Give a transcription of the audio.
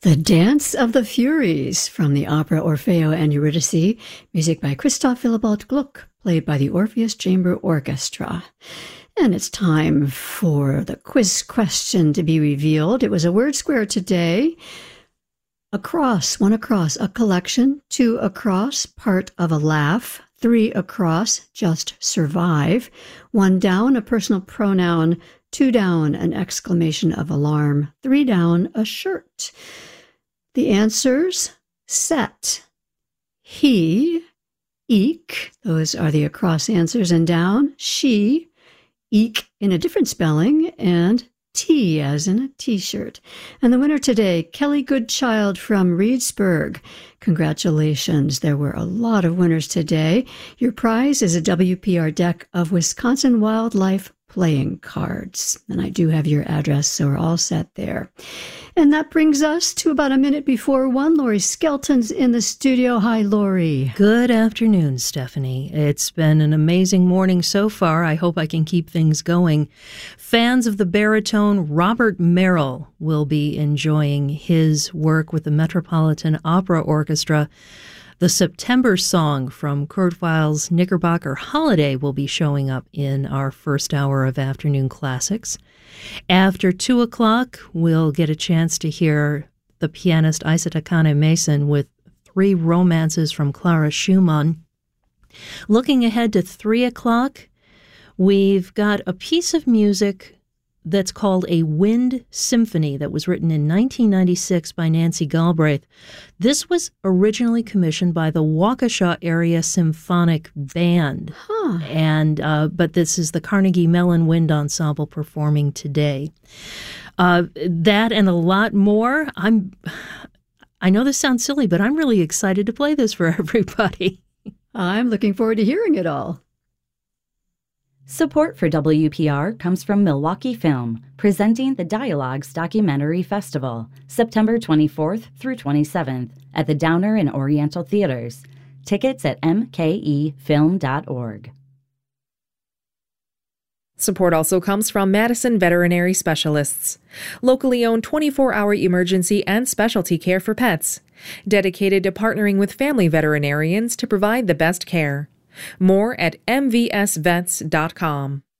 The Dance of the Furies from the opera Orfeo and Eurydice, music by Christoph Willibald Gluck, played by the Orpheus Chamber Orchestra. And it's time for the quiz question to be revealed. It was a word square today. Across, one across, a collection. Two across, part of a laugh. Three across, just survive. One down, a personal pronoun. Two down, an exclamation of alarm. Three down, a shirt. The answers: set, he, eek, those are the across answers, and down, she, eek in a different spelling, and T as in a t-shirt. And the winner today, Kelly Goodchild from Reedsburg. Congratulations. There were a lot of winners today. Your prize is a WPR deck of Wisconsin Wildlife playing cards. And I do have your address, so we're all set there. And that brings us to about a minute before 1. Lori Skelton's in the studio. Hi, Lori. Good afternoon, Stephanie. It's been an amazing morning so far. I hope I can keep things going. Fans of the baritone Robert Merrill will be enjoying his work with the Metropolitan Opera Orchestra. The September song from Kurt Weill's Knickerbocker Holiday will be showing up in our first hour of Afternoon Classics. After 2 o'clock, we'll get a chance to hear the pianist Isa Takane Mason with 3 romances from Clara Schumann. Looking ahead to 3 o'clock, we've got a piece of music that's called a Wind Symphony that was written in 1996 by Nancy Galbraith. This was originally commissioned by the Waukesha Area Symphonic Band. But this is the Carnegie Mellon Wind Ensemble performing today. That and a lot more. I know this sounds silly, but I'm really excited to play this for everybody. I'm looking forward to hearing it all. Support for WPR comes from Milwaukee Film, presenting the Dialogues Documentary Festival, September 24th through 27th at the Downer and Oriental Theaters. Tickets at mkefilm.org. Support also comes from Madison Veterinary Specialists, locally owned 24-hour emergency and specialty care for pets, dedicated to partnering with family veterinarians to provide the best care. More at mvsvets.com.